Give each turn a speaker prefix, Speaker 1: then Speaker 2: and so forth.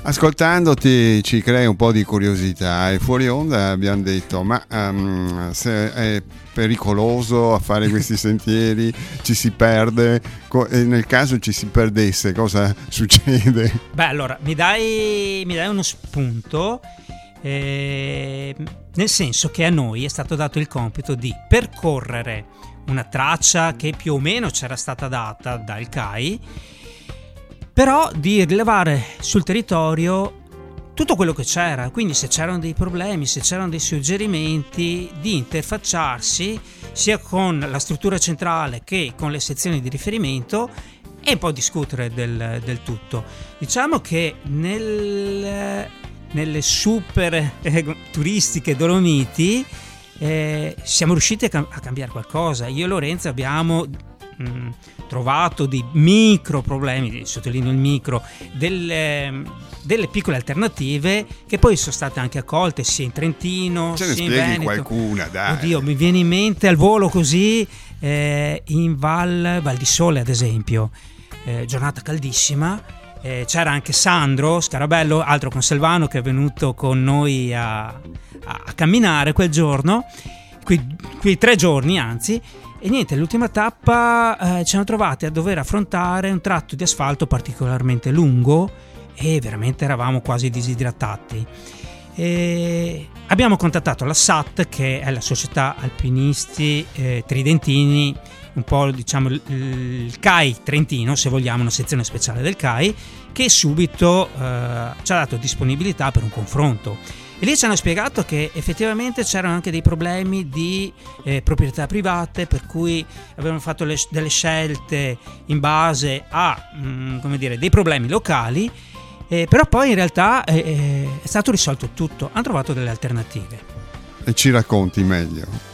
Speaker 1: Ascoltandoti ci crei un po' di curiosità e fuori onda abbiamo detto ma se è pericoloso a fare questi sentieri, ci si perde, e nel caso ci si perdesse cosa succede?
Speaker 2: Beh, allora mi dai uno spunto, nel senso che a noi è stato dato il compito di percorrere una traccia che più o meno c'era stata data dal CAI, però di rilevare sul territorio tutto quello che c'era, quindi se c'erano dei problemi, se c'erano dei suggerimenti, di interfacciarsi sia con la struttura centrale che con le sezioni di riferimento e poi discutere del tutto. Diciamo che nelle super turistiche Dolomiti siamo riusciti a cambiare qualcosa. Io e Lorenzo abbiamo trovato dei micro problemi, sottolineo il micro, delle piccole alternative che poi sono state anche accolte sia in Trentino sia in Veneto.
Speaker 1: Qualcuna, dai.
Speaker 2: Oddio, mi viene in mente al volo così, in Val di Sole ad esempio, giornata caldissima, c'era anche Sandro Scarabello, altro conselvano, che è venuto con noi a camminare quel giorno, quei 3 giorni anzi. E niente, l'ultima tappa ci siamo trovati a dover affrontare un tratto di asfalto particolarmente lungo e veramente eravamo quasi disidratati. Abbiamo contattato la SAT, che è la Società Alpinisti Tridentini, un po' diciamo il CAI Trentino, se vogliamo, una sezione speciale del CAI, che subito ci ha dato disponibilità per un confronto. E lì ci hanno spiegato che effettivamente c'erano anche dei problemi di proprietà private, per cui avevano fatto delle scelte in base a dei problemi locali, però poi in realtà è stato risolto tutto, hanno trovato delle alternative.
Speaker 1: E ci racconti meglio?